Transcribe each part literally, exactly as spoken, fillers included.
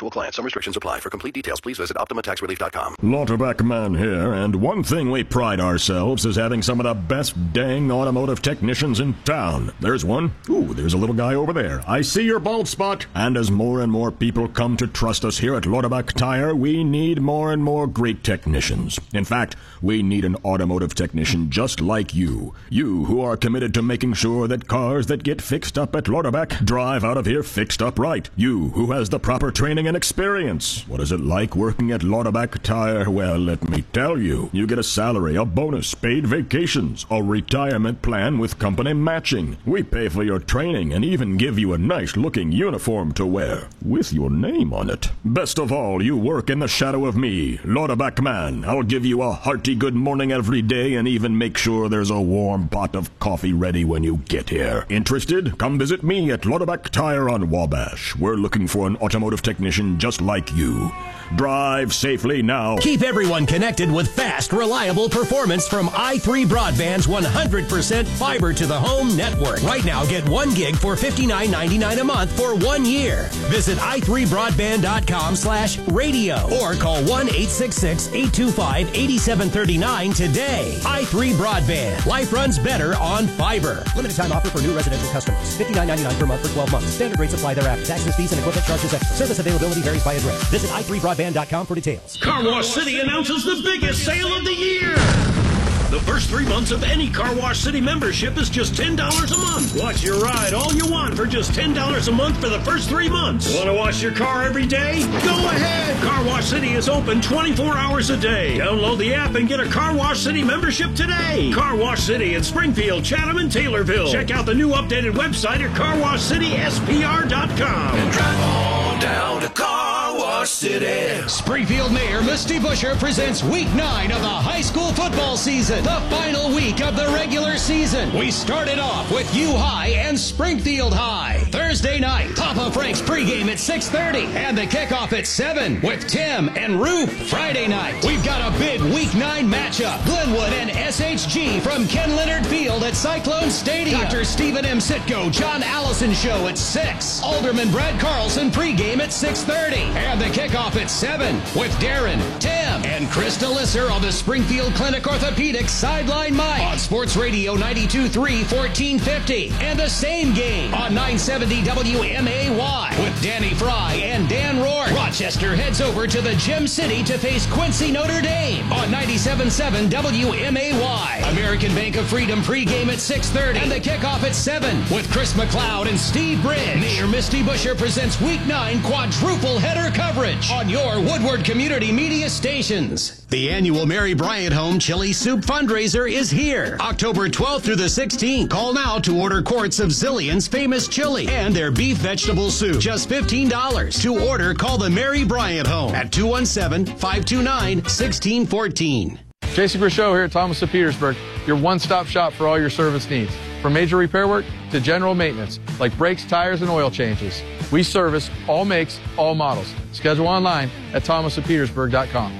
actual client. Some restrictions apply. For complete details, please visit Optima Tax Relief dot com. Lauterbach Man here, and one thing we pride ourselves is having some of the best dang automotive technicians in town. There's one. Ooh, there's a little guy over there. I see your bald spot. And as more and more people come to trust us here at Lauterbach Tire, we need more and more great technicians. In fact, we need an automotive technician just like you. You who are committed to making sure that cars that get fixed up at Lauterbach drive out of here fixed up right. You who has the proper training and experience. What is it like working at Lauterbach Tire? Well, let me tell you. You get a salary, a bonus, paid vacations, a retirement plan with company matching. We pay for your training and even give you a nice-looking uniform to wear with your name on it. Best of all, you work in the shadow of me, Lauterbach Man. I'll give you a hearty good morning every day and even make sure there's a warm pot of coffee ready when you get here. Interested? Come visit me at Lauterbach Tire on Wabash. We're looking for an automotive technician just like you. Drive safely now. Keep everyone connected with fast, reliable performance from i three Broadband's one hundred percent fiber to the home network. Right now, get one gig for fifty-nine ninety-nine a month for one year. Visit i three broadband dot com slash radio or call one eight six six, eight two five, eight seven three nine today. i three Broadband. Life runs better on fiber. Limited time offer for new residential customers. fifty-nine ninety-nine per month for twelve months. Standard rates apply thereafter. Taxes, fees, and equipment charges extra. Service availability varies by address. Visit i three broadband dot com for details. Car Wash City announces the biggest sale of the year. The first three months of any Car Wash City membership is just ten dollars a month. Watch your ride all you want for just ten dollars a month for the first three months. Want to wash your car every day? Go ahead. Car Wash City is open twenty-four hours a day. Download the app and get a Car Wash City membership today. Car Wash City in Springfield, Chatham, and Taylorville. Check out the new updated website at car wash city s p r dot com. And drive on down to Car Wash City. Springfield Mayor Misty Buscher presents week nine of the high school football season. The final week of the regular season. We started off with U High and Springfield High. Thursday night, Papa Frank's pregame at six thirty and the kickoff at seven with Tim and Rube. Friday night, we've got a big week nine matchup. Glenwood and S H G from Ken Leonard Field at Cyclone Stadium. Doctor Stephen M. Sitko, John Allison show at six. Alderman Brad Carlson pregame at six thirty. And the kickoff at seven with Darren, Tim, and Krista Lisser on the Springfield Clinic Orthopedics Sideline Mike on Sports Radio ninety-two point three, fourteen fifty. And the same game on nine seventy W M A Y with Danny Fry and Dan Rourke. Rochester heads over to the Gem City to face Quincy Notre Dame on ninety-seven point seven W M A Y. American Bank of Freedom pregame at six thirty and the kickoff at seven with Chris McLeod and Steve Bridge. Mayor Misty Buscher presents Week nine quadruple header coverage on your Woodward Community Media stations. The annual Mary Bryant Home Chili Soup fundraiser is here. October twelfth through the sixteenth. Call now to order quarts of Zillion's famous chili and their beef vegetable soup. Just fifteen dollars. To order, call the Mary Bryant Home at two one seven, five two nine, one six one four. Jason Grishow here at Thomas of Petersburg, your one-stop shop for all your service needs. From major repair work to general maintenance, like brakes, tires, and oil changes. We service all makes, all models. Schedule online at thomas of petersburg dot com.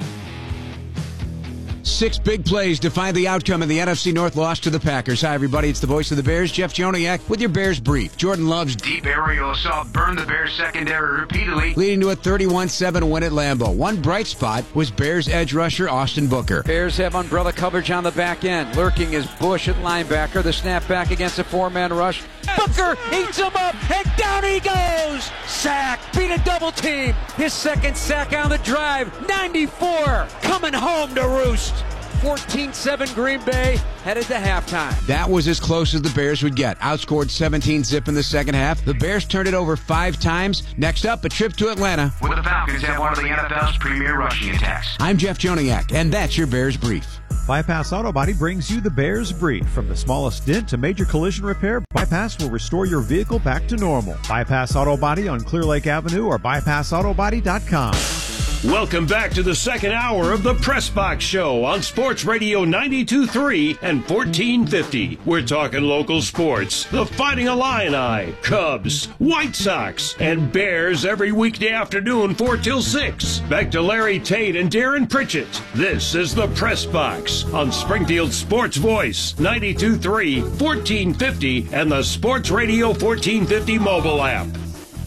Six big plays define the outcome of the N F C North loss to the Packers. Hi, everybody. It's the voice of the Bears, Jeff Joniak, with your Bears brief. Jordan Love's deep aerial assault burned the Bears secondary repeatedly, leading to a thirty-one seven win at Lambeau. One bright spot was Bears edge rusher Austin Booker. Bears have umbrella coverage on the back end. Lurking is Bush at linebacker. The snap back against a four-man rush. Booker eats him up, and down he goes! Sack, beat a double team. His second sack on the drive. ninety-four, coming home to roost. fourteen seven Green Bay, headed to halftime. That was as close as the Bears would get. Outscored seventeen zip in the second half. The Bears turned it over five times. Next up, a trip to Atlanta, where the Falcons have one of the N F L's premier rushing attacks. I'm Jeff Joniak, and that's your Bears Brief. Bypass Auto Body brings you the Bears Brief. From the smallest dent to major collision repair, Bypass will restore your vehicle back to normal. Bypass Auto Body on Clear Lake Avenue or bypass auto body dot com. Welcome back to the second hour of the Press Box Show on Sports Radio ninety-two point three and fourteen fifty. We're talking local sports. The Fighting Illini, Cubs, White Sox, and Bears every weekday afternoon, four till six. Back to Larry Tate and Darren Pritchett. This is the Press Box on Springfield Sports Voice ninety-two point three, fourteen fifty, and the Sports Radio fourteen fifty mobile app.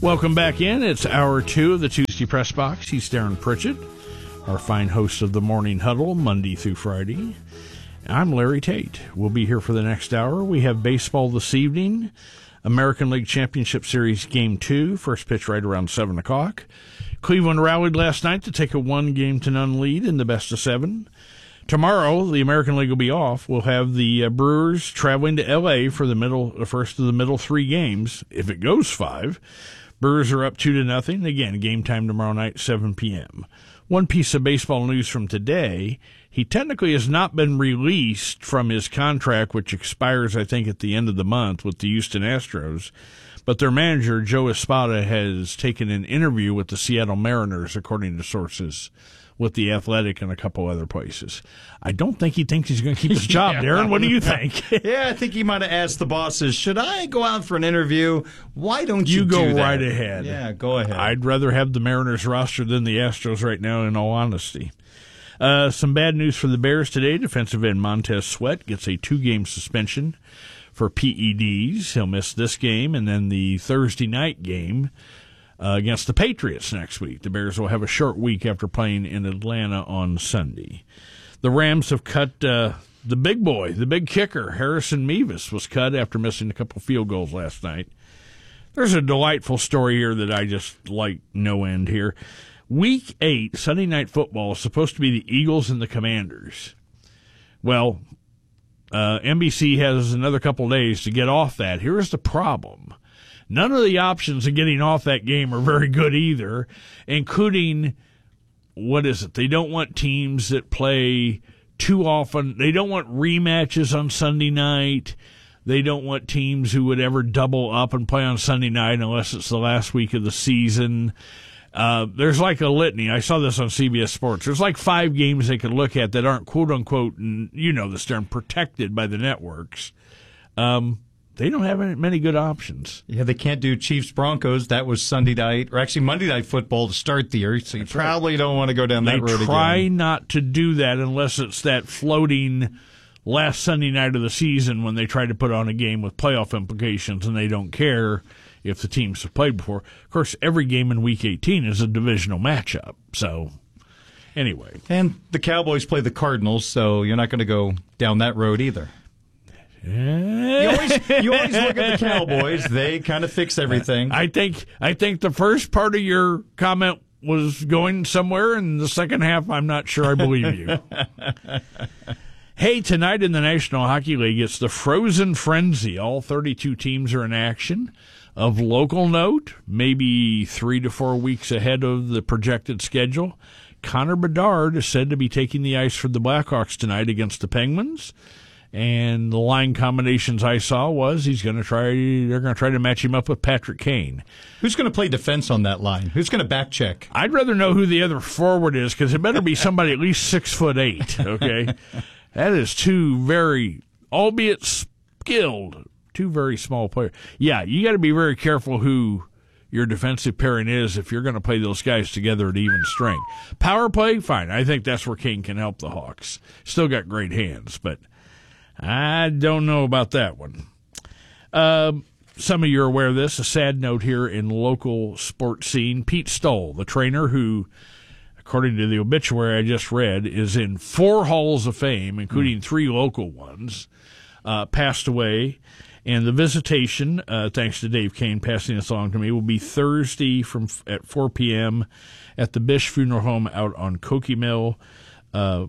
Welcome back in. It's hour two of the Tuesday Press Box. He's Darren Pritchett, our fine host of the Morning Huddle, Monday through Friday. I'm Larry Tate. We'll be here for the next hour. We have baseball this evening. American League Championship Series Game two. First pitch right around seven o'clock. Cleveland rallied last night to take a one-game-to-none lead in the best of seven. Tomorrow, the American League will be off. We'll have the uh, Brewers traveling to L A for the middle, the first of the middle three games. If it goes five, Brewers are up two to nothing. Again, game time tomorrow night, seven p.m. One piece of baseball news from today: he technically has not been released from his contract, which expires, I think, at the end of the month with the Houston Astros. But their manager, Joe Espada, has taken an interview with the Seattle Mariners, according to sources with The Athletic and a couple other places. I don't think he thinks he's going to keep his job, yeah, Darren. What do you think? Yeah, I think he might have asked the bosses, should I go out for an interview? Why don't you, you go do that? right ahead. Yeah, go ahead. I'd rather have the Mariners roster than the Astros right now, in all honesty. Uh, some bad news for the Bears today. Defensive end Montez Sweat gets a two-game suspension for P E Ds. He'll miss this game and then the Thursday night game Uh, against the Patriots next week. The Bears will have a short week after playing in Atlanta on Sunday. The Rams have cut uh, the big boy, the big kicker, Harrison Mevis, was cut after missing a couple field goals last night. There's a delightful story here that I just like no end here. Week eight, Sunday Night Football, is supposed to be the Eagles and the Commanders. Well, uh, N B C has another couple days to get off that. Here's the problem. None of the options of getting off that game are very good either, including, what is it? They don't want teams that play too often. They don't want rematches on Sunday night. They don't want teams who would ever double up and play on Sunday night unless it's the last week of the season. Uh, there's like a litany. I saw this on C B S Sports. There's like five games they could look at that aren't quote-unquote, you know this term, protected by the networks. Um They don't have many good options. Yeah, they can't do Chiefs-Broncos. That was Sunday night, or actually Monday Night Football to start the year, so you That's probably right. don't want to go down that they road again. They try not to do that unless it's that floating last Sunday night of the season when they try to put on a game with playoff implications, and they don't care if the teams have played before. Of course, every game in Week eighteen is a divisional matchup, so anyway. And the Cowboys play the Cardinals, so you're not going to go down that road either. You always, you always look at the Cowboys. They kind of fix everything. I think I think the first part of your comment was going somewhere, and the second half, I'm not sure I believe you. Hey, tonight in the National Hockey League, it's the Frozen Frenzy. All thirty-two teams are in action. Of local note, maybe three to four weeks ahead of the projected schedule, Connor Bedard is said to be taking the ice for the Blackhawks tonight against the Penguins. And the line combinations I saw was he's going to try. They're going to try to match him up with Patrick Kane. Who's going to play defense on that line? Who's going to back check? I'd rather know who the other forward is because it better be somebody at least six foot eight. Okay, that is two very, albeit skilled, two very small players. Yeah, you got to be very careful who your defensive pairing is if you're going to play those guys together at even strength. Power play, fine. I think that's where Kane can help the Hawks. Still got great hands, but I don't know about that one. Uh, some of you are aware of this. A sad note here in local sports scene. Pete Stoll, the trainer who, according to the obituary I just read, is in four halls of fame, including mm. three local ones, uh, passed away. And the visitation, uh, thanks to Dave Kane passing this along to me, will be Thursday from at four p.m. at the Bish Funeral Home out on Cokie Mill. Uh,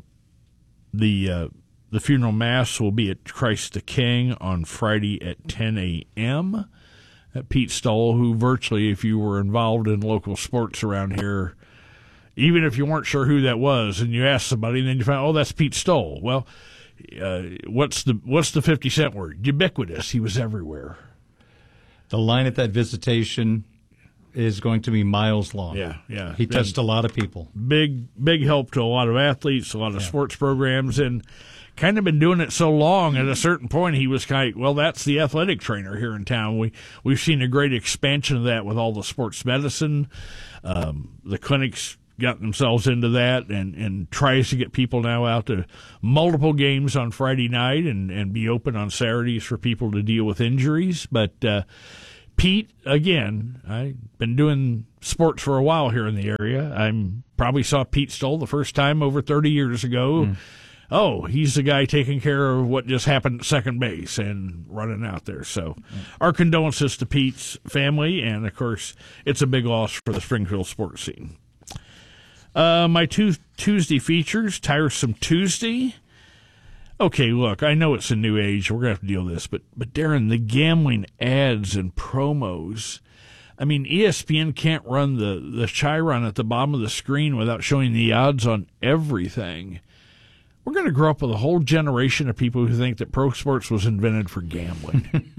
the uh, The funeral mass will be at Christ the King on Friday at ten a.m. Pete Stoll, who virtually, if you were involved in local sports around here, even if you weren't sure who that was, and you asked somebody, and then you find, oh, that's Pete Stoll. Well, uh, what's the what's the fifty cent word? Ubiquitous. He was everywhere. The line at that visitation is going to be miles long. Yeah, yeah. He touched and a lot of people. Big, big help to a lot of athletes, a lot of yeah. sports programs, and kind of been doing it so long, at a certain point he was kind of, well, that's the athletic trainer here in town. We, we've seen a great expansion of that with all the sports medicine. Um, the clinics got themselves into that and, and tries to get people now out to multiple games on Friday night and, and be open on Saturdays for people to deal with injuries. But uh, Pete, again, I've been doing sports for a while here in the area. I probably saw Pete Stoll the first time over thirty years ago. Mm. Oh, he's the guy taking care of what just happened at second base and running out there. So mm. our condolences to Pete's family, and, of course, it's a big loss for the Springfield sports scene. Uh, my two Tuesday features, Tiresome Tuesday. Okay, look, I know it's a new age. We're going to have to deal with this. But, but Darren, the gambling ads and promos, I mean, E S P N can't run the, the chyron at the bottom of the screen without showing the odds on everything. We're going to grow up with a whole generation of people who think that pro sports was invented for gambling.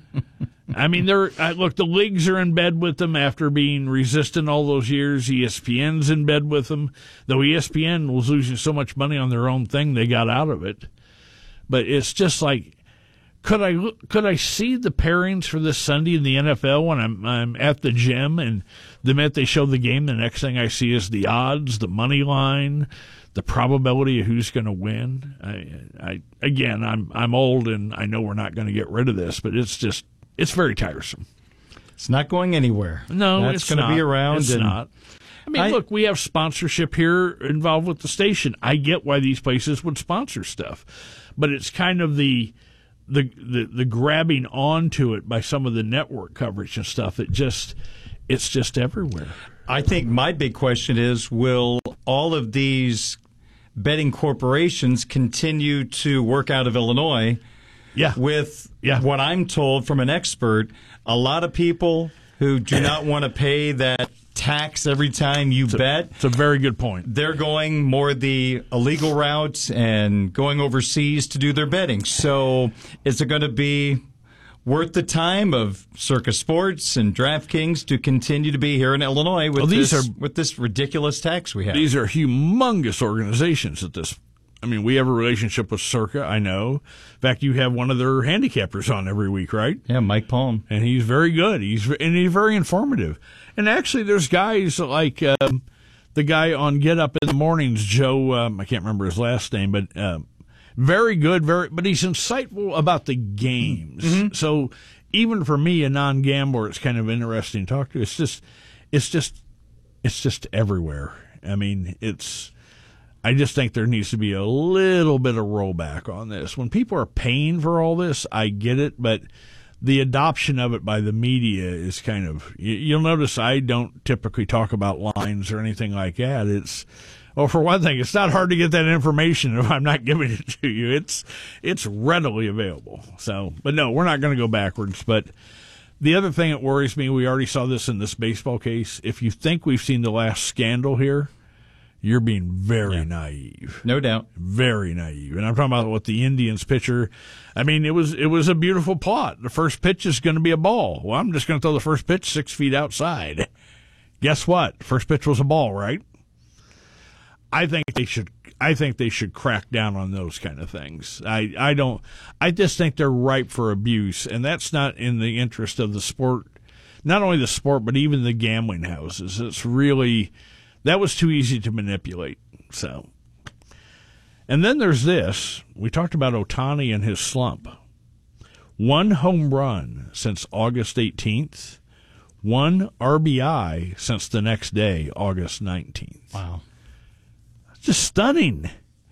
I mean, they're I, look, the leagues are in bed with them after being resistant all those years. E S P N's in bed with them, though E S P N was losing so much money on their own thing, they got out of it. But it's just like, could I could I see the pairings for this Sunday in the N F L when I'm I'm at the gym, and the minute they show the game, the next thing I see is the odds, the money line, the probability of who's going to win. I, I again, I'm I'm old, and I know we're not going to get rid of this, but it's just it's very tiresome. It's not going anywhere. No, That's it's going to be around. It's and not. I mean, I, look, we have sponsorship here involved with the station. I get why these places would sponsor stuff, but it's kind of the the the, the grabbing onto it by some of the network coverage and stuff. It just it's just everywhere. I think my big question is, will all of these betting corporations continue to work out of Illinois? Yeah. With yeah. what I'm told from an expert, a lot of people who do not want to pay that tax every time you it's bet. A, it's a very good point. They're going more the illegal route and going overseas to do their betting. So is it going to be worth the time of Circa Sports and DraftKings to continue to be here in Illinois with, well, these this, are, with this ridiculous tax we have? These are humongous organizations at this. I mean, we have a relationship with Circa, I know. In fact, you have one of their handicappers on every week, right? Yeah, Mike Palm. And he's very good. He's and he's very informative. And actually, there's guys like um, the guy on Get Up in the Mornings, Joe, um, I can't remember his last name, but uh, very good, very. But he's insightful about the games. Mm-hmm. So even for me, a non-gambler, it's kind of interesting to talk to. It's just, it's just, it's just everywhere. I mean, it's. I just think there needs to be a little bit of rollback on this. When people are paying for all this, I get it, but the adoption of it by the media is kind of, you'll notice I don't typically talk about lines or anything like that. It's, well, for one thing, it's not hard to get that information if I'm not giving it to you. It's, it's readily available. So, but no, we're not going to go backwards. But the other thing that worries me, we already saw this in this baseball case. If you think we've seen the last scandal here, you're being very yeah. naive. No doubt. Very naive. And I'm talking about what the Indians pitcher, I mean, it was it was a beautiful plot. The first pitch is going to be a ball. Well, I'm just going to throw the first pitch six feet outside. Guess what? First pitch was a ball, right? I think they should I think they should crack down on those kind of things. I, I don't I just think they're ripe for abuse, and that's not in the interest of the sport. Not only the sport, but even the gambling houses. It's really That was too easy to manipulate. So, and then there's this. We talked about Ohtani and his slump. One home run since August eighteenth. One R B I since the next day, August nineteenth. Wow. Just stunning.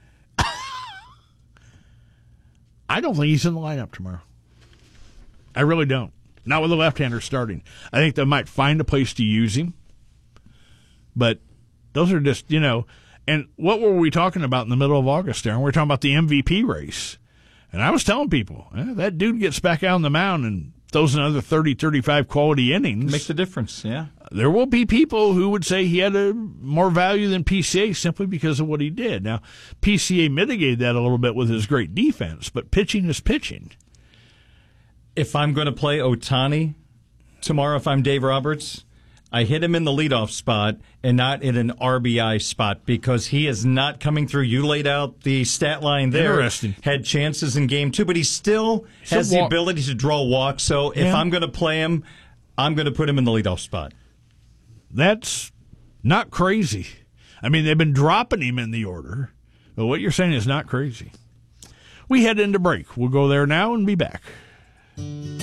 I don't think he's in the lineup tomorrow. I really don't. Not with the left-hander starting. I think they might find a place to use him. But those are just, you know, and what were we talking about in the middle of August there? We were talking about the M V P race. And I was telling people, eh, that dude gets back out on the mound and throws another thirty, thirty-five quality innings. Makes a difference, yeah. There will be people who would say he had a more value than P C A simply because of what he did. Now, P C A mitigated that a little bit with his great defense, but pitching is pitching. If I'm going to play Ohtani tomorrow, if I'm Dave Roberts, I hit him in the leadoff spot and not in an R B I spot because he is not coming through. You laid out the stat line there. Interesting. Had chances in game two, but he still He's has the walk. ability to draw walks. So if yeah. I'm going to play him, I'm going to put him in the leadoff spot. That's not crazy. I mean, they've been dropping him in the order, but what you're saying is not crazy. We head into break. We'll go there now and be back.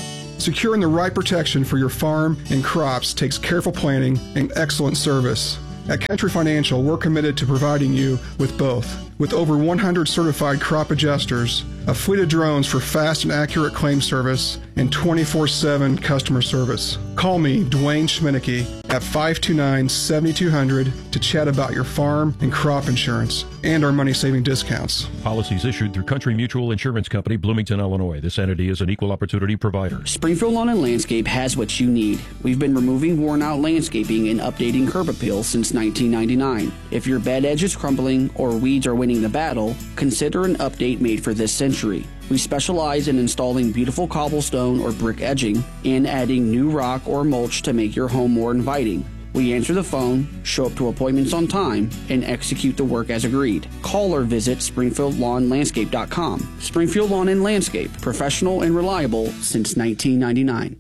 Securing the right protection for your farm and crops takes careful planning and excellent service. At Country Financial, we're committed to providing you with both. With over one hundred certified crop adjusters, a fleet of drones for fast and accurate claim service, and twenty-four seven customer service. Call me, Dwayne Schminicki, at five two nine, seven two zero zero to chat about your farm and crop insurance and our money-saving discounts. Policies issued through Country Mutual Insurance Company, Bloomington, Illinois. This entity is an equal opportunity provider. Springfield Lawn and Landscape has what you need. We've been removing worn-out landscaping and updating curb appeal since nineteen ninety-nine. If your bed edge is crumbling or weeds are winning the battle, consider an update made for this century. We specialize in installing beautiful cobblestone or brick edging and adding new rock or mulch to make your home more inviting. We answer the phone, show up to appointments on time, and execute the work as agreed. Call or visit Springfield Lawn Landscape dot com. Springfield Lawn and Landscape, professional and reliable since nineteen ninety-nine.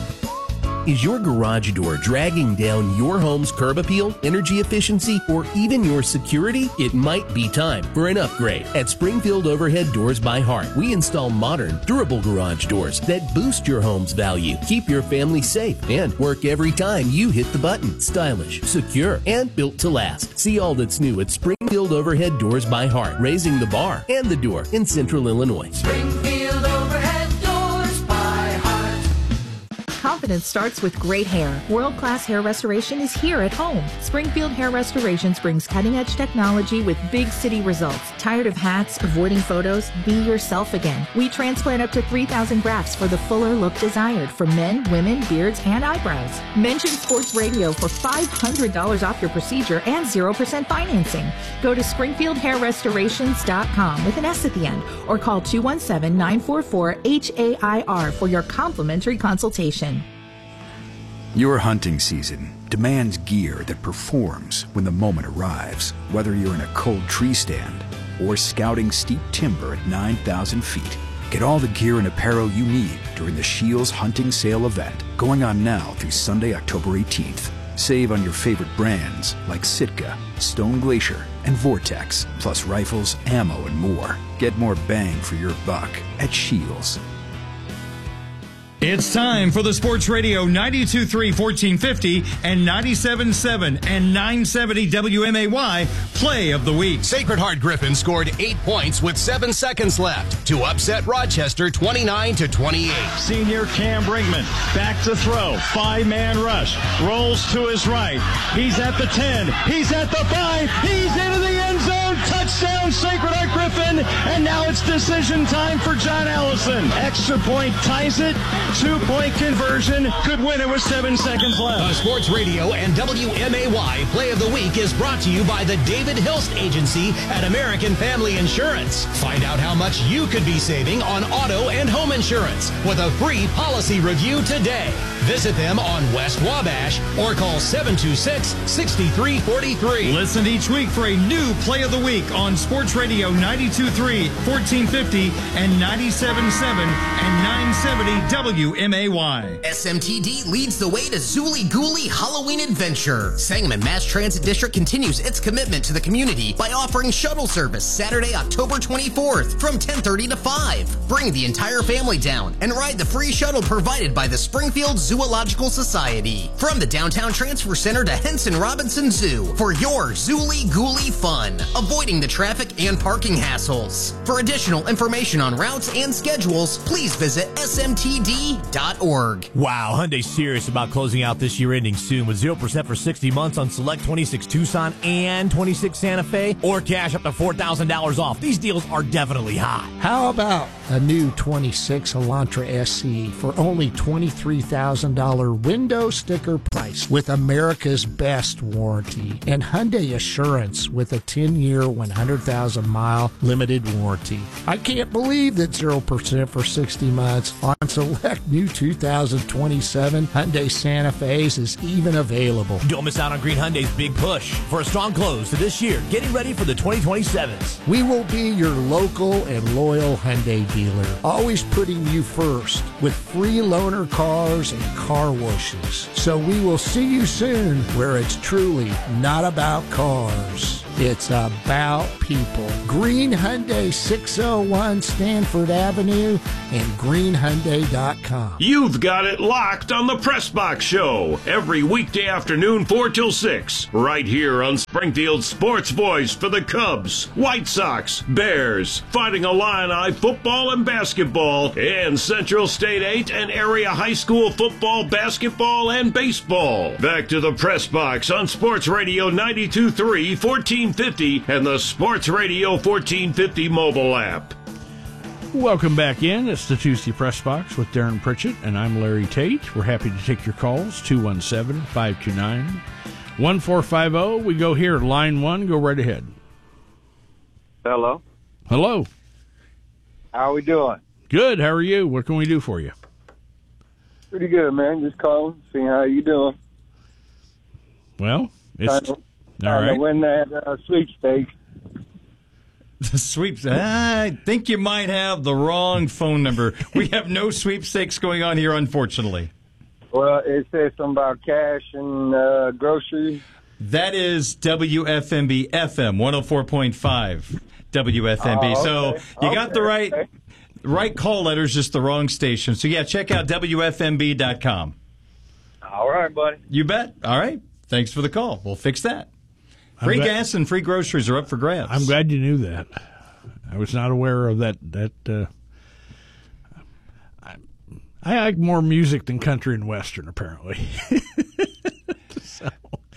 Is your garage door dragging down your home's curb appeal, energy efficiency, or even your security? It might be time for an upgrade. At Springfield Overhead Doors by Heart, we install modern, durable garage doors that boost your home's value, keep your family safe, and work every time you hit the button. Stylish, secure, and built to last. See all that's new at Springfield Overhead Doors by Heart, raising the bar and the door in Central Illinois. Springfield Overhead Doors by Heart. Confidence starts with great hair. World-class hair restoration is here at home. Springfield Hair Restorations brings cutting-edge technology with big city results. Tired of hats, avoiding photos? Be yourself again. We transplant up to three thousand grafts for the fuller look desired for men, women, beards, and eyebrows. Mention Sports Radio for five hundred dollars off your procedure and zero percent financing. Go to springfield hair restorations dot com with an S at the end or call two one seven, nine four four, H A I R for your complimentary consultation. Your hunting season demands gear that performs when the moment arrives. Whether you're in a cold tree stand or scouting steep timber at nine thousand feet, get all the gear and apparel you need during the Scheels Hunting Sale event, going on now through Sunday, October eighteenth. Save on your favorite brands like Sitka, Stone Glacier, and Vortex, plus rifles, ammo, and more. Get more bang for your buck at Scheels. It's time for the Sports Radio ninety-two point three, fourteen fifty and ninety-seven point seven and nine seventy W M A Y Play of the Week. Sacred Heart Griffin scored eight points with seven seconds left to upset Rochester twenty-nine to twenty-eight. Senior Cam Brinkman back to throw. Five-man rush. Rolls to his right. He's at the ten. He's at the five. He's into the end zone. Touchdown, Sacred Heart Griffin. And now it's decision time for John Allison. Extra point ties it. Two-point conversion. Could win it with seven seconds left. The Sports Radio and W M A Y Play of the Week is brought to you by the David Hilst Agency at American Family Insurance. Find out how much you could be saving on auto and home insurance with a free policy review today. Visit them on West Wabash or call seven two six, six three four three. Listen each week for a new Play of the Week on Sports Radio ninety-two point three, fourteen fifty and ninety-seven point seven and nine seventy W M A Y. S M T D leads the way to Zooly Gooly Halloween Adventure. Sangamon Mass Transit District continues its commitment to the community by offering shuttle service Saturday, October twenty-fourth from ten thirty to five. Bring the entire family down and ride the free shuttle provided by the Springfield Zoological Society. From the Downtown Transfer Center to Henson Robinson Zoo for your Zooly Gooly fun, avoiding the traffic and parking hassles. For additional information on routes and schedules, please visit S M T D dot org. Wow, Hyundai's serious about closing out this year ending soon with zero percent for sixty months on select twenty-six Tucson and twenty-six Santa Fe, or cash up to four thousand dollars off. These deals are definitely hot. How about a new twenty-six Elantra S E for only twenty-three thousand dollars window sticker price with America's best warranty and Hyundai Assurance with a ten-year, one hundred thousand mile limited warranty. I can't believe that zero percent for sixty months on select new two thousand twenty-seven Hyundai Santa Fe's is even available. Don't miss out on Green Hyundai's big push for a strong close to this year, getting ready for the twenty twenty-sevens. We will be your local and loyal Hyundai dealer, always putting you first with free loaner cars and car washes. So we will see you soon where it's truly not about cars. It's about people. Green Hyundai, six oh one Stanford Avenue, and green hyundai dot com. You've got it locked on the Press Box Show every weekday afternoon, four till six, right here on Springfield's sports voice for the Cubs, White Sox, Bears, Fighting Illini football and basketball, and Central State eight and area high school football, basketball, and baseball. Back to the Press Box on Sports Radio ninety-two point three, fourteen fifty, and the Sports Radio fourteen fifty mobile app. Welcome back in. It's the Tuesday Press Box with Darren Pritchett, and I'm Larry Tate. We're happy to take your calls, two one seven, five two nine, one four five zero. We go here, line one. Go right ahead. Hello. Hello. How are we doing? Good. How are you? What can we do for you? Pretty good, man. Just calling, seeing how you doing. Well, it's trying to, all trying right. to win that uh, sweepstakes. The sweeps. I think you might have the wrong phone number. We have no sweepstakes going on here, unfortunately. Well, it says something about cash and uh, groceries. That is W F M B F M one oh four point five. W F M B. Oh, okay. So you got Okay, the right okay. right call letters, just the wrong station. So yeah, check out W F M B dot com. All right, buddy. You bet. All right. Thanks for the call. We'll fix that. Free glad- gas and free groceries are up for grabs. I'm glad you knew that. I was not aware of that. That uh, I, I like more music than country and western, apparently. So,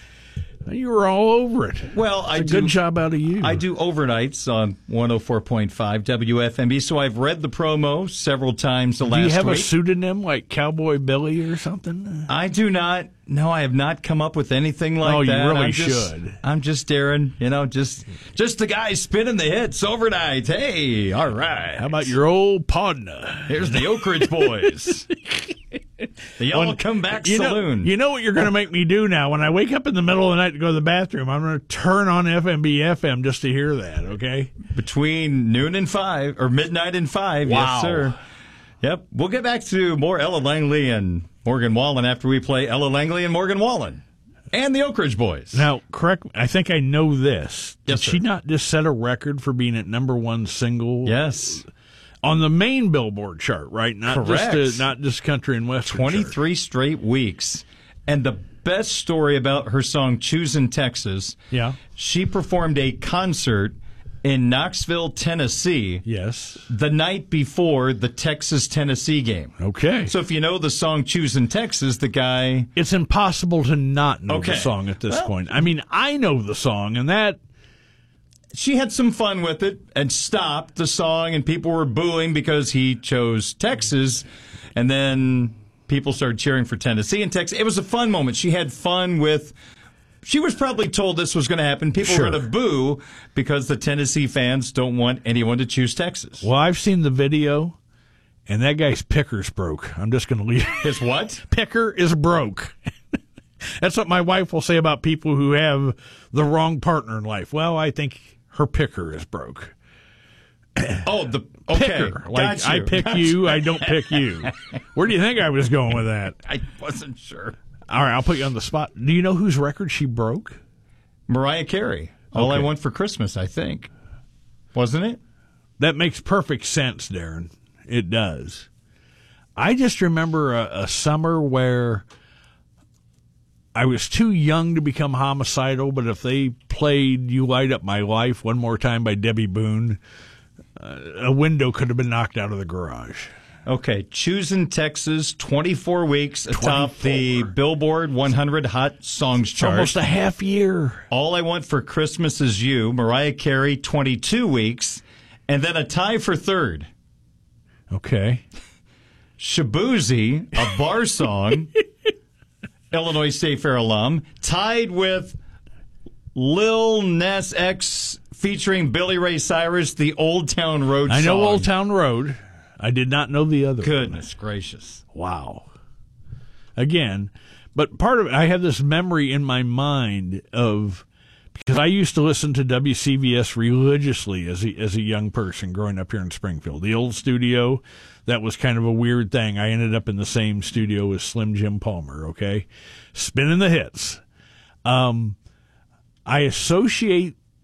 you were all over it. Well, It's I a do, good job out of you. I do overnights on one oh four point five W F M B, so I've read the promo several times the Do last you have week. a pseudonym like Cowboy Billy or something? I do not. No, I have not come up with anything like Oh, you that. really I'm just, should. I'm just Darren, you know, just just the guy spinning the hits overnight. Hey, all right. How about your old Podna? Here's the Oak Ridge Boys. The Y'all When- Come Back you know- Saloon. you know what you're going to make me do now? When I wake up in the middle of the night to go to the bathroom, I'm going to turn on F M B F M just to hear that, okay? Between noon and five, or midnight and five, Wow. yes, sir. Yep. We'll get back to more Ella Langley and Morgan Wallen after we play Ella Langley and Morgan Wallen and the Oak Ridge Boys. Now, correct me, I think I know this. Did Yes, she sir. not just set a record for being at number one single? Yes. On the main Billboard chart, right? Not Correct. just uh, not just country and western. twenty-three straight weeks. And the best story about her song Choosin' Texas, Yeah. she performed a concert in Knoxville, Tennessee. Yes. The night before the Texas-Tennessee game. Okay. So if you know the song Choosin' Texas, the guy... It's impossible to not know Okay. the song at this Well- point. I mean, I know the song, and that... She had some fun with it and stopped the song, and people were booing because he chose Texas. And then people started cheering for Tennessee and Texas. It was a fun moment. She had fun with... She was probably told this was going to happen. People Sure. were going to boo because the Tennessee fans don't want anyone to choose Texas. Well, I've seen the video, and that guy's picker's broke. I'm just going to leave it. His what? Picker is broke. That's what my wife will say about people who have the wrong partner in life. Well, I think her picker is broke. Oh, the okay. Picker. Like, Got I you. pick Got you, I don't pick you. Where do you think I was going with that? I wasn't sure. All right, I'll put you on the spot. Do you know whose record she broke? Mariah Carey. All Okay. I Want for Christmas, I think. Wasn't it? That makes perfect sense, Darren. It does. I just remember a, a summer where I was too young to become homicidal, but if they played You Light Up My Life one more time by Debbie Boone, uh, a window could have been knocked out of the garage. Okay, Choosin' Texas, twenty-four weeks atop the Billboard one hundred Hot Songs chart. Almost a half year. All I Want for Christmas Is You, Mariah Carey, twenty-two weeks, and then a tie for third. Okay. Shabuzi, a bar song, Illinois State Fair alum, tied with Lil Nas X featuring Billy Ray Cyrus, the Old Town Road I song. know Old Town Road. I did not know the other. Goodness gracious. Wow. Again, but part of it, I have this memory in my mind of, because I used to listen to W C V S religiously as a, as a young person growing up here in Springfield. The old studio, that was kind of a weird thing. I ended up in the same studio as Slim Jim Palmer, okay? Spinning the hits. Um, I associate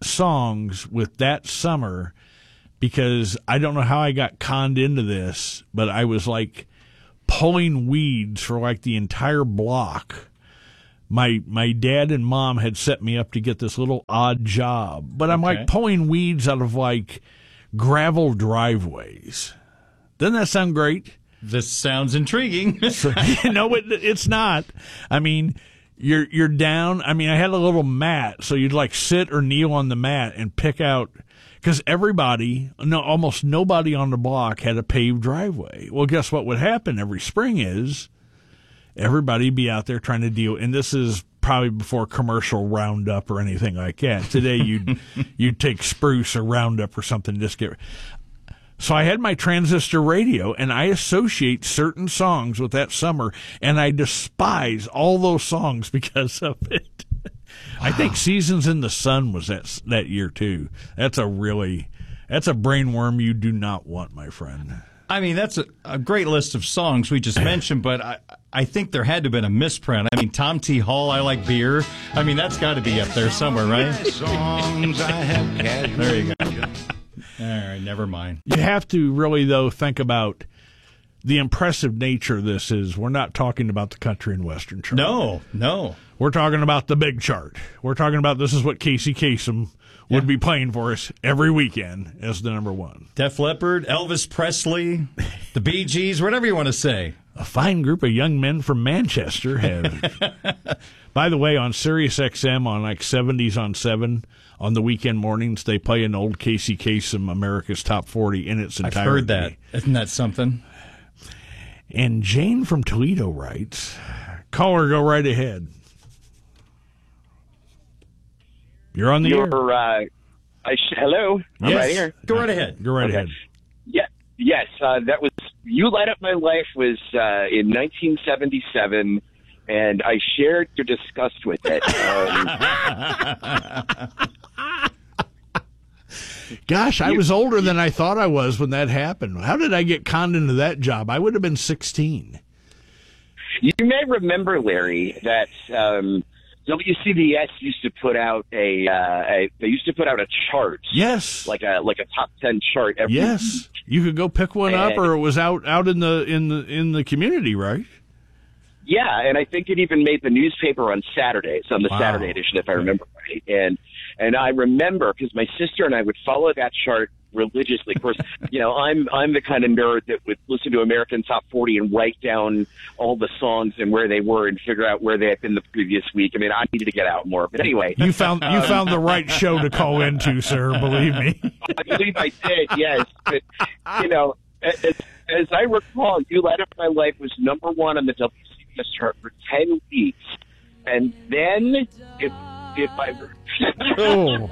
songs with that summer because I don't know how I got conned into this, but I was like pulling weeds for like the entire block. My my dad and mom had set me up to get this little odd job, but I'm Okay. like pulling weeds out of like gravel driveways. Doesn't that sound great? This sounds intriguing. No, it, it's not. I mean, you're you're down. I mean, I had a little mat, so you'd like sit or kneel on the mat and pick out, because everybody, no, almost nobody on the block had a paved driveway. Well, guess what would happen every spring is everybody be out there trying to deal, and this is probably before commercial Roundup or anything like that. Today you'd you'd take spruce or Roundup or something, just get. So I had my transistor radio, and I associate certain songs with that summer, and I despise all those songs because of it. I think Seasons in the Sun was that that year too. That's a really, that's a brainworm you do not want, my friend. I mean, that's a, a great list of songs we just mentioned, but I, I think there had to have been a misprint. I mean, Tom T. Hall, I Like Beer. I mean, that's got to be up there somewhere, right? Songs I have There you go. All right, never mind. You have to really, though, think about the impressive nature of this is we're not talking about the country and western chart. No, no. We're talking about the big chart. We're talking about this is what Casey Kasem would Yeah. be playing for us every weekend as the number one. Def Leppard, Elvis Presley, the Bee Gees, whatever you want to say. A fine group of young men from Manchester have. By the way, on Sirius X M on like seventies on seven, on the weekend mornings, they play an old Casey Kasem America's Top forty in its entirety. I've heard that. Isn't that something? And Jane from Toledo writes, caller, go right ahead. You're on the You're, air. uh, I sh- hello. I'm Yes. right here. Go right ahead. Go right Okay. ahead. Yeah. Yes. Uh, that was You Light Up My Life was uh, in nineteen seventy-seven, and I shared your disgust with it. Um, Gosh, I was older than I thought I was when that happened. How did I get conned into that job? I would have been sixteen. you may remember, Larry, that um, W C B S used to put out a, uh, a they used to put out a chart. Yes. Like a like a top ten chart every Yes, week. you could go pick one up, And- or it was out out in the in the in the community, right? Yeah, and I think it even made the newspaper on Saturdays, on the Wow. Saturday edition, if I remember right. And and I remember because my sister and I would follow that chart religiously. Of course, you know, I'm I'm the kind of nerd that would listen to American Top forty and write down all the songs and where they were and figure out where they had been the previous week. I mean, I needed to get out more, but anyway, You found you found the right show to call into, sir. Believe me. I believe I did, yes. But, you know, as, as I recall, You Light Up My Life was number one on the W C B S chart for ten weeks. And then, if, if I... Oh.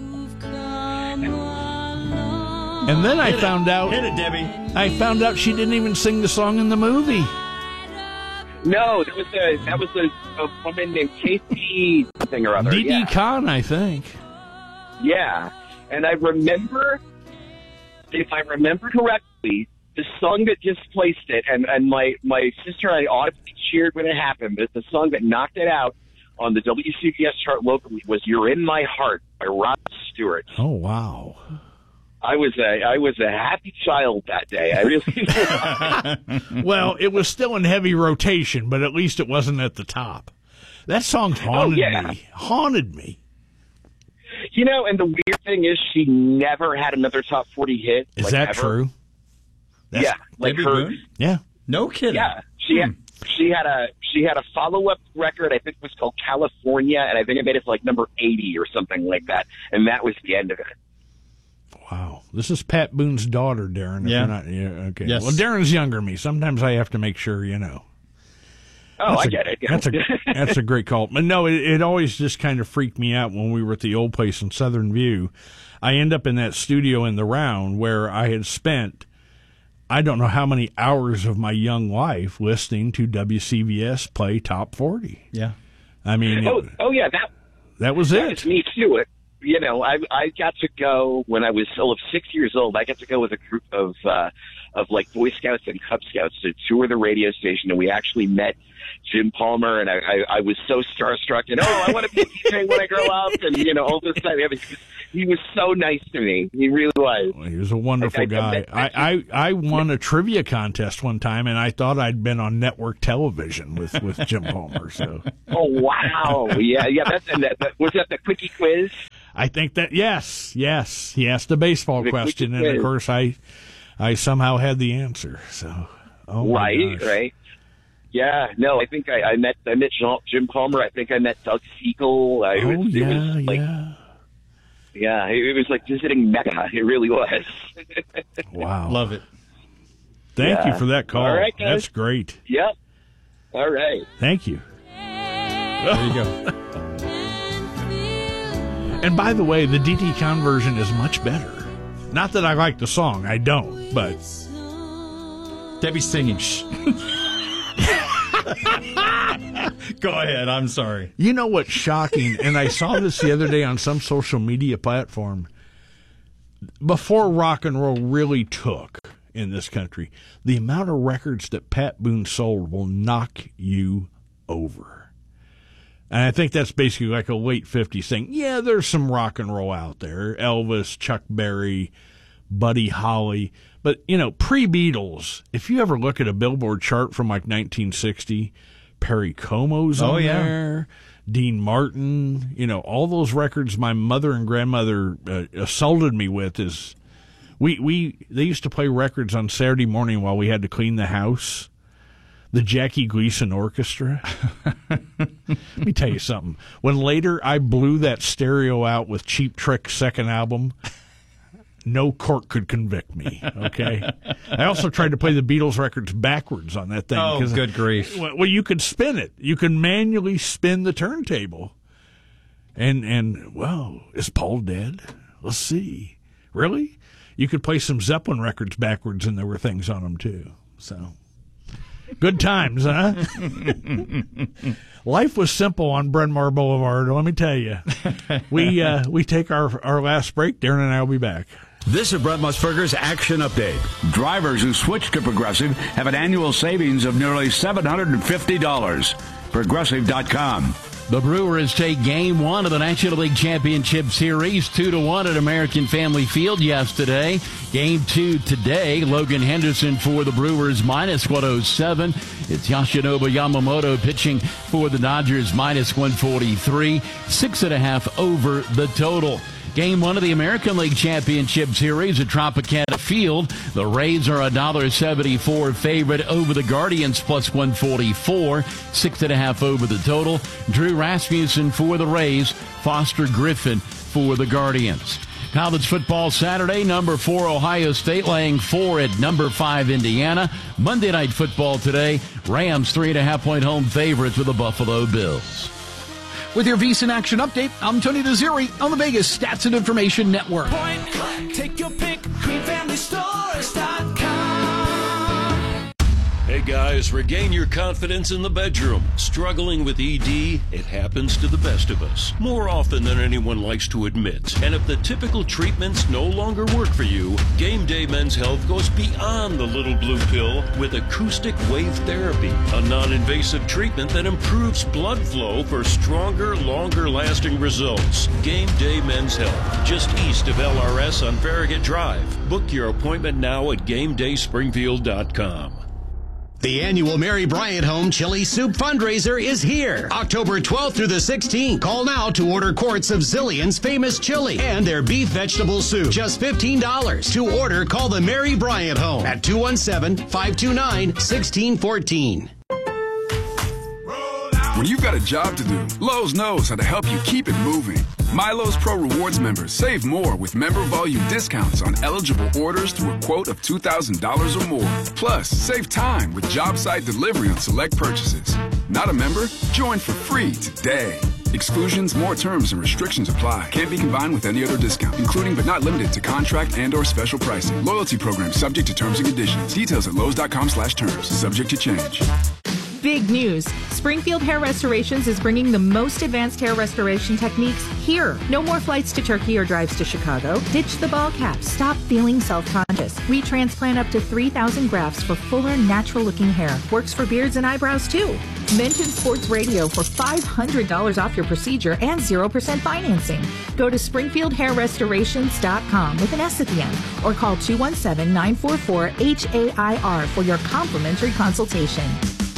And then I found out... Hit it, Debbie. I found out she didn't even sing the song in the movie. No, that was a, that was a, a woman named Casey something or other. Dee Dee yeah. Khan, I think. Yeah, and I remember, if I remember correctly, the song that displaced it, and, and my, my sister and I audibly cheered when it happened, but the song that knocked it out on the W C B S chart locally was You're in My Heart by Rod Stewart. Oh, wow. I was a I was a happy child that day. I really Well, it was still in heavy rotation, but at least it wasn't at the top. That song haunted yeah. me. Haunted me. You know, and the weird thing is she never had another top forty hit. Is like, that ever. true? That's yeah, like Debbie her. Boone? Yeah. No kidding. Yeah, she had she had a she had a follow up record. I think it was called California, and I think it made it to like number eighty or something like that. And that was the end of it. Wow. This is Pat Boone's daughter, Darren. If Yeah. you're not, yeah. Okay. Yes. Well, Darren's younger than me. Sometimes I have to make sure, you know. Oh, That's I a- get it. That's a that's a great call. But no, it, it always just kind of freaked me out when we were at the old place in Southern View. I end up in that studio in the round where I had spent I don't know how many hours of my young life listening to W C B S play Top forty. Yeah. I mean, Oh, it, oh yeah, that that was that it. was me too. It, you know, I I got to go when I was still of six years old. I got to go with a group of uh, of like Boy Scouts and Cub Scouts to tour the radio station, and we actually met Jim Palmer, and I, I, I was so starstruck, and oh, I want to be a D J when I grow up, and you know, all this stuff. He was so nice to me. He really was. He was a wonderful like, guy. I, I, I won a trivia contest one time, and I thought I'd been on network television with, with Jim Palmer. So. Oh wow! Yeah, yeah. That's and that, that, was that the quickie quiz? I think that yes, yes. He asked a baseball The question, quickie and of quiz. course, I, I somehow had the answer. So, oh my right, gosh. right. Yeah, no, I think I, I met I met Jean, Jim Palmer. I think I met Doug Siegel. Uh, it Oh was, yeah, it was like, yeah. Yeah, it, it was like visiting Mecca. It really was. Wow, love it. Thank Yeah. you for that call. All right, guys. That's great. Yep. All right. Thank you. There you go. And by the way, the D T conversion is much better. Not that I like the song, I don't, but Debbie's singing. Shh. Go ahead. I'm sorry. you know what's shocking? And I saw this the other day on some social media platform. Before rock and roll really took in this country, the amount of records that Pat Boone sold will knock you over. And I think that's basically like a late fifties thing. Yeah, there's some rock and roll out there. Elvis, Chuck Berry, Buddy Holly. But, you know, pre-Beatles, if you ever look at a Billboard chart from like nineteen sixty, Perry Como's on Oh, yeah. there, Dean Martin, you know, all those records my mother and grandmother uh, assaulted me with is, we, we, they used to play records on Saturday morning while we had to clean the house. The Jackie Gleason Orchestra. Let me tell you something. When later I blew that stereo out with Cheap Trick's second album, no court could convict me, okay? I also tried to play the Beatles records backwards on that thing. Oh, 'cause- good grief. Well, you could spin it. You can manually spin the turntable. And, and well, is Paul dead? Let's see. Really? You could play some Zeppelin records backwards, and there were things on them, too. So, good times, huh? Life was simple on Bryn Mawr Boulevard, let me tell you. We, uh, we take our, our last break. Darren and I will be back. This is Brett Musburger's Action Update. Drivers who switch to Progressive have an annual savings of nearly seven hundred fifty dollars. Progressive dot com. The Brewers take game one of the National League Championship Series two to one at American Family Field yesterday. Game two today. Logan Henderson for the Brewers minus one oh seven. It's Yoshinobu Yamamoto pitching for the Dodgers minus one forty-three. Six and a half over the total. Game one of the American League Championship Series at Tropicana Field. The Rays are a one dollar seventy-four favorite over the Guardians, plus one forty-four. Six and a half over the total. Drew Rasmussen for the Rays. Foster Griffin for the Guardians. College football Saturday, number four Ohio State laying four at number five Indiana. Monday Night Football today, Rams three and a half point home favorites with the Buffalo Bills. With your VSiN Action Update, I'm Tony Desiri on the Vegas Stats and Information Network. Point click, take your pick, queen family stores dot com. Hey guys, regain your confidence in the bedroom. Struggling with E D? It happens to the best of us, more often than anyone likes to admit. And if the typical treatments no longer work for you, Game Day Men's Health goes beyond the little blue pill with acoustic wave therapy, a non-invasive treatment that improves blood flow for stronger, longer-lasting results. Game Day Men's Health, just east of L R S on Farragut Drive. Book your appointment now at game day springfield dot com. The annual Mary Bryant Home Chili Soup Fundraiser is here. October twelfth through the sixteenth. Call now to order quarts of Zillion's famous chili and their beef vegetable soup. Just fifteen dollars. To order, call the Mary Bryant Home at two one seven, five two nine, one six one four. When you've got a job to do, Lowe's knows how to help you keep it moving. MyLowe's Pro Rewards members save more with member volume discounts on eligible orders through a quote of two thousand dollars or more. Plus, save time with job site delivery on select purchases. Not a member? Join for free today. Exclusions, more terms, and restrictions apply. Can't be combined with any other discount, including but not limited to contract and or special pricing. Loyalty program subject to terms and conditions. Details at Lowe's dot com slash terms. Subject to change. Big news! Springfield Hair Restorations is bringing the most advanced hair restoration techniques here. No more flights to Turkey or drives to Chicago. Ditch the ball cap. Stop feeling self-conscious. We transplant up to three thousand grafts for fuller, natural-looking hair. Works for beards and eyebrows, too. Mention Sports Radio for five hundred dollars off your procedure and zero percent financing. Go to springfield hair restorations dot com with an S at the end or call two one seven, nine four four, H A I R for your complimentary consultation.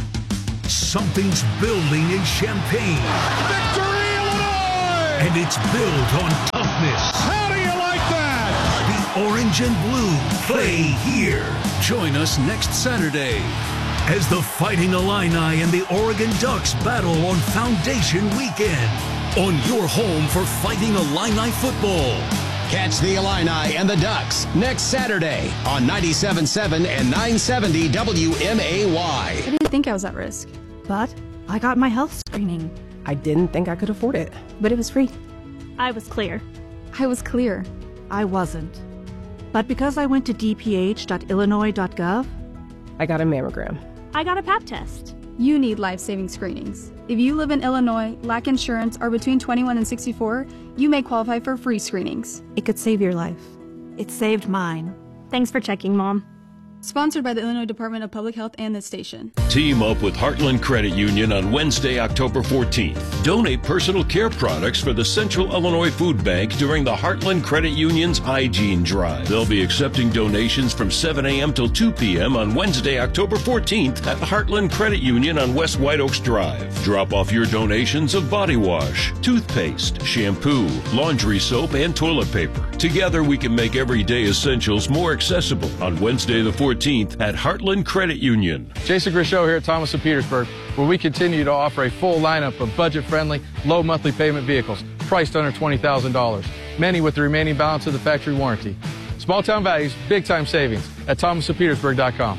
Something's building in Champaign. Victory, Illinois! And it's built on toughness. How do you like that? The orange and blue play here. Join us next Saturday as the Fighting Illini and the Oregon Ducks battle on Foundation Weekend on your home for Fighting Illini football. Catch the Illini and the Ducks next Saturday on ninety-seven point seven and nine seventy W M A Y. I didn't think I was at risk, but I got my health screening. I didn't think I could afford it, but it was free. I was clear. I was clear. I wasn't. But because I went to d p h dot illinois dot gov, I got a mammogram. I got a pap test. You need life-saving screenings. If you live in Illinois, lack insurance, are between twenty-one and sixty-four, you may qualify for free screenings. It could save your life. It saved mine. Thanks for checking, Mom. Sponsored by the Illinois Department of Public Health and this station. Team up with Heartland Credit Union on Wednesday, October fourteenth. Donate personal care products for the Central Illinois Food Bank during the Heartland Credit Union's Hygiene Drive. They'll be accepting donations from seven a.m. till two p.m. on Wednesday, October fourteenth at Heartland Credit Union on West White Oaks Drive. Drop off your donations of body wash, toothpaste, shampoo, laundry soap, and toilet paper. Together we can make everyday essentials more accessible on Wednesday the fourteenth at Heartland Credit Union. Jason Grisho here at Thomas of Petersburg, where we continue to offer a full lineup of budget-friendly, low monthly payment vehicles priced under twenty thousand dollars, many with the remaining balance of the factory warranty. Small-town values, big-time savings at thomas of petersburg dot com.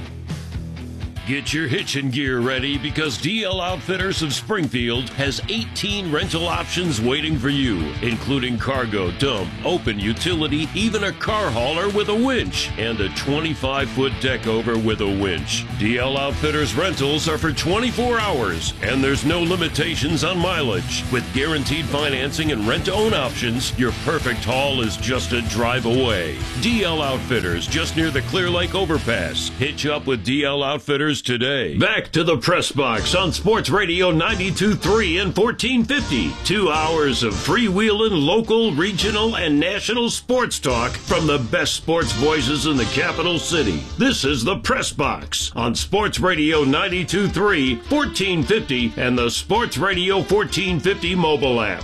Get your hitching gear ready because D L Outfitters of Springfield has eighteen rental options waiting for you, including cargo, dump, open utility, even a car hauler with a winch, and a twenty-five foot deck over with a winch. D L Outfitters rentals are for twenty-four hours, and there's no limitations on mileage. With guaranteed financing and rent-to-own options, your perfect haul is just a drive away. D L Outfitters, just near the Clear Lake Overpass. Hitch up with D L Outfitters today. Back to the Press Box on Sports Radio ninety-two point three and fourteen fifty. Two hours of freewheeling, local, regional, and national sports talk from the best sports voices in the capital city. This is the Press Box on Sports Radio ninety-two point three, fourteen fifty, and the Sports Radio fourteen fifty mobile app.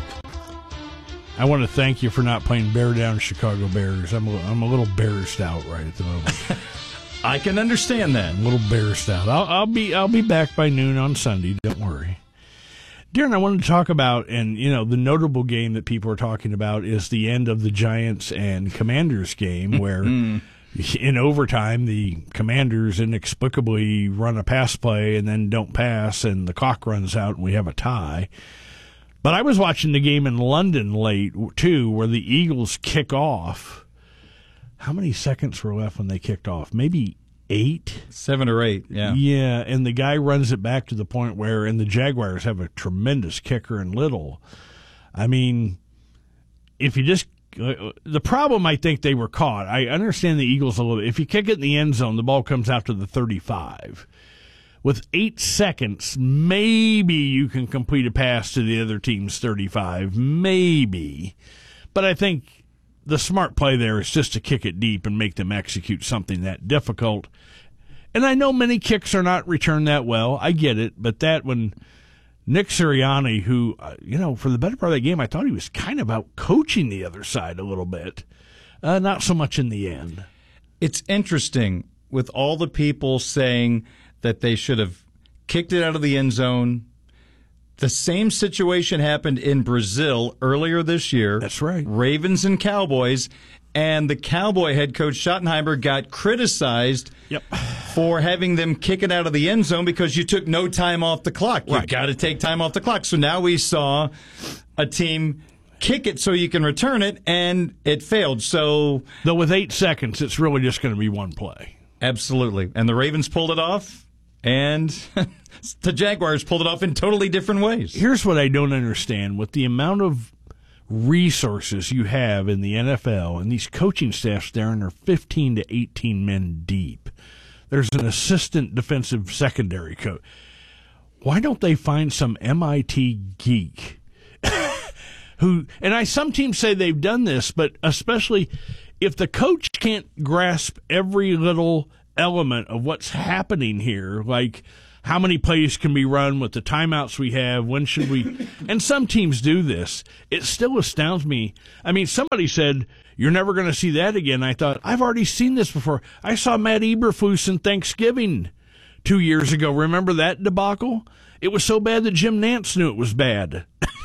I want to thank you for not playing Bear Down Chicago Bears. I'm a, I'm a little bearsed out right at the moment. I can understand that. A little bearsed out. I'll, I'll be I'll be back by noon on Sunday. Don't worry. Darren, I wanted to talk about, and you know, the notable game that people are talking about is the end of the Giants and Commanders game, where in overtime the Commanders inexplicably run a pass play and then don't pass, and the clock runs out and we have a tie. But I was watching the game in London late too, where the Eagles kick off. How many seconds were left when they kicked off? Maybe eight? Seven or eight, yeah. Yeah, and the guy runs it back to the point where, and the Jaguars have a tremendous kicker in Little. I mean, if you just, uh, the problem I think they were caught, I understand the Eagles a little bit. If you kick it in the end zone, the ball comes out to the thirty-five. With eight seconds, maybe you can complete a pass to the other team's thirty-five, maybe. But I think the smart play there is just to kick it deep and make them execute something that difficult. And I know many kicks are not returned that well. I get it. But that when Nick Sirianni, who, you know, for the better part of that game, I thought he was kind of out coaching the other side a little bit. Uh, not so much in the end. It's interesting with all the people saying that they should have kicked it out of the end zone. The same situation happened in Brazil earlier this year. That's right. Ravens and Cowboys. And the Cowboy head coach Schottenheimer got criticized yep. for having them kick it out of the end zone because you took no time off the clock. You've right. got to take time off the clock. So now we saw a team kick it so you can return it, and it failed. So, though with eight seconds, it's really just going to be one play. Absolutely. And the Ravens pulled it off. And the Jaguars pulled it off in totally different ways. Here's what I don't understand. With the amount of resources you have in the N F L, and these coaching staffs, Darren, are fifteen to eighteen men deep. There's an assistant defensive secondary coach. Why don't they find some M I T geek who, and I, some teams say they've done this, but especially if the coach can't grasp every little element of what's happening here, like how many plays can be run with the timeouts we have, when should we, and some teams do this, it still astounds me. I mean, somebody said, you're never going to see that again. I thought, I've already seen this before. I saw Matt Eberflus in Thanksgiving two years ago. Remember that debacle? It was so bad that Jim Nantz knew it was bad.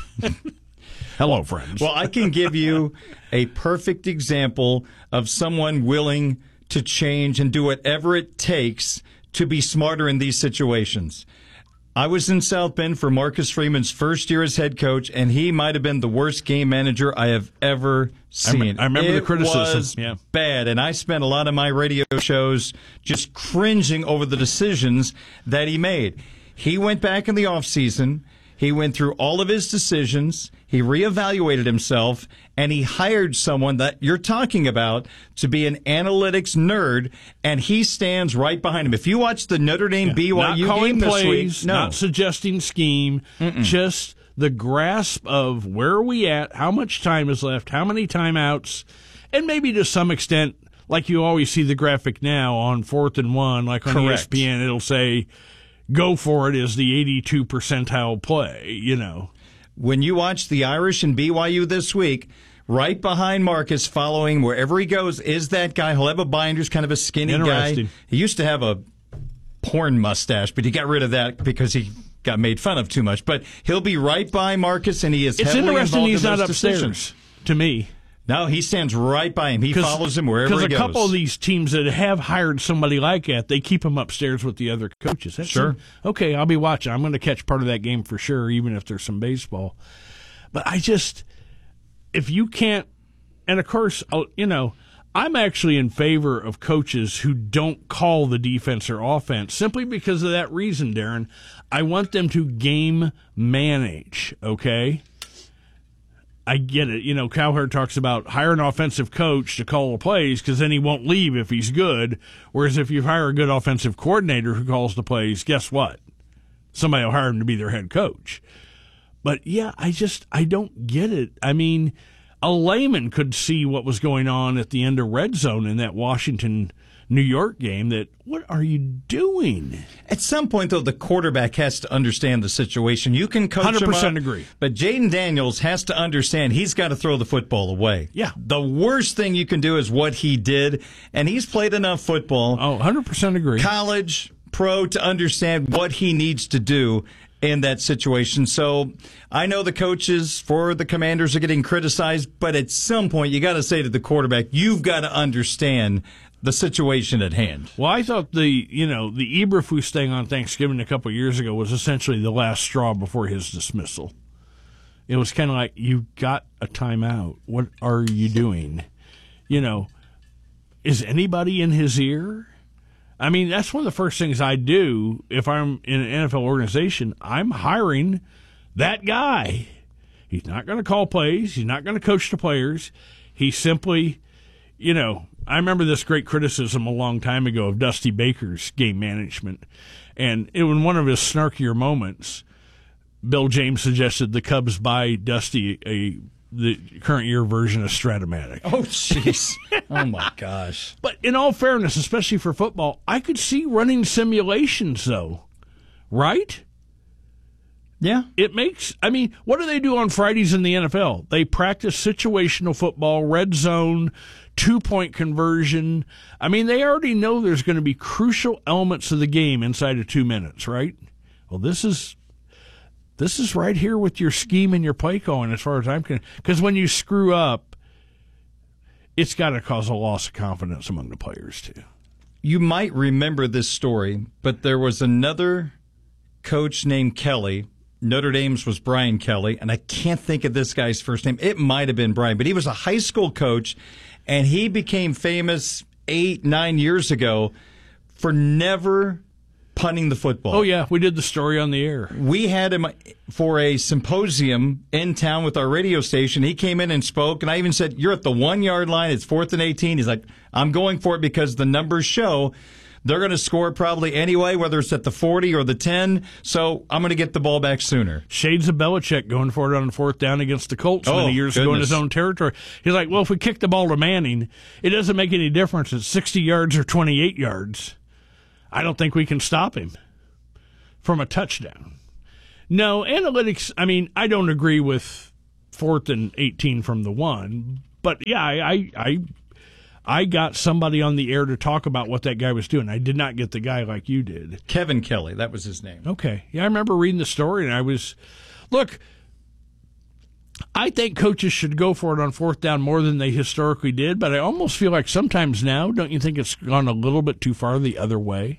Hello, friends. Well, I can give you a perfect example of someone willing to change and do whatever it takes to be smarter in these situations. I was in South Bend for Marcus Freeman's first year as head coach, and he might have been the worst game manager I have ever seen. I remember it the criticism. Was yeah. bad, and I spent a lot of my radio shows just cringing over the decisions that he made. He went back in the offseason. He went through all of his decisions. He reevaluated himself, and he hired someone that you're talking about to be an analytics nerd, and he stands right behind him. If you watch the Notre Dame Yeah. B Y U not calling game this plays, week, no. not suggesting scheme, Mm-mm. just the grasp of where are we at, how much time is left, how many timeouts, and maybe to some extent, like you always see the graphic now on fourth and one, like on Correct. E S P N, it'll say, go for it is the eighty-two percentile play, you know. When you watch the Irish and B Y U this week, right behind Marcus, following wherever he goes, is that guy. He'll have a binder's kind of a skinny guy. He used to have a porn mustache, but he got rid of that because he got made fun of too much. But he'll be right by Marcus, and he is it's heavily interesting involved he's in not those upstairs, decisions. To me. No, he stands right by him. He follows him wherever he goes. Because a couple of these teams that have hired somebody like that, they keep him upstairs with the other coaches. That's sure. A, okay, I'll be watching. I'm going to catch part of that game for sure, even if there's some baseball. But I just, if you can't, and of course, you know, I'm actually in favor of coaches who don't call the defense or offense simply because of that reason, Darren. I want them to game manage, okay? I get it. You know, Cowherd talks about hire an offensive coach to call the plays because then he won't leave if he's good. Whereas if you hire a good offensive coordinator who calls the plays, guess what? Somebody will hire him to be their head coach. But, yeah, I just, I don't get it. I mean, a layman could see what was going on at the end of red zone in that Washington New York game that, what are you doing? At some point, though, the quarterback has to understand the situation. You can coach one hundred percent him up, agree. But Jaden Daniels has to understand he's got to throw the football away. Yeah. The worst thing you can do is what he did, and he's played enough football. Oh, one hundred percent agree. College, pro, to understand what he needs to do in that situation. So I know the coaches for the Commanders are getting criticized, but at some point you got to say to the quarterback, you've got to understand the situation at hand. Well, I thought the, you know, the Eberflus thing on Thanksgiving a couple of years ago was essentially the last straw before his dismissal. It was kind of like, you got a timeout. What are you doing? You know, is anybody in his ear? I mean, that's one of the first things I do if I'm in an N F L organization. I'm hiring that guy. He's not going to call plays. He's not going to coach the players. He simply, you know, I remember this great criticism a long time ago of Dusty Baker's game management. And in one of his snarkier moments, Bill James suggested the Cubs buy Dusty a the current year version of Stratomatic. Oh, jeez. Oh, my gosh. But in all fairness, especially for football, I could see running simulations, though. Right? Yeah. It makes, I mean, what do they do on Fridays in the N F L? They practice situational football, red zone, two-point conversion. I mean, they already know there's going to be crucial elements of the game inside of two minutes, right? Well, this is this is right here with your scheme and your play calling as far as I'm concerned. Because when you screw up, it's got to cause a loss of confidence among the players, too. You might remember this story, but there was another coach named Kelly. Notre Dame's was Brian Kelly, and I can't think of this guy's first name. It might have been Brian, but he was a high school coach, and he became famous eight, nine years ago for never punting the football. Oh, yeah. We did the story on the air. We had him for a symposium in town with our radio station. He came in and spoke, and I even said, you're at the one-yard line. It's fourth and eighteen. He's like, I'm going for it because the numbers show they're going to score probably anyway, whether it's at the forty or the ten, so I'm going to get the ball back sooner. Shades of Belichick going for it on fourth down against the Colts oh, many years goodness. ago in his own territory. He's like, well, if we kick the ball to Manning, it doesn't make any difference. It's sixty yards or twenty-eight yards. I don't think we can stop him from a touchdown. No, analytics, I mean, I don't agree with fourth and eighteen from the one, but yeah, I... I, I I got somebody on the air to talk about what that guy was doing. I did not get the guy like you did. Kevin Kelly, that was his name. Okay. Yeah, I remember reading the story, and I was... Look, I think coaches should go for it on fourth down more than they historically did, but I almost feel like sometimes now, don't you think it's gone a little bit too far the other way?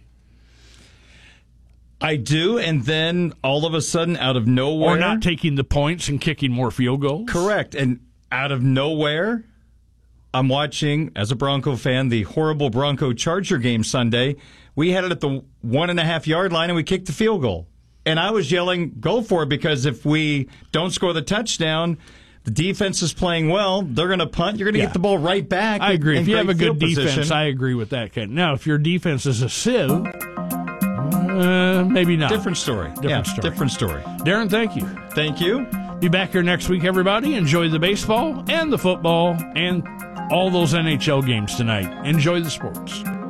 I do, and then all of a sudden, out of nowhere... Or not taking the points and kicking more field goals? Correct, and out of nowhere... I'm watching, as a Bronco fan, the horrible Bronco-Charger game Sunday. We had it at the one-and-a-half-yard line, and we kicked the field goal. And I was yelling, go for it, because if we don't score the touchdown, the defense is playing well, they're going to punt, you're going to yeah. get the ball right back. I agree. If you have a good defense, position. I agree with that. Now, if your defense is a sieve, uh, maybe not. Different story. Different yeah, story. Different story. Darren, thank you. Thank you. Be back here next week, everybody. Enjoy the baseball and the football and all those N H L games tonight. Enjoy the sports.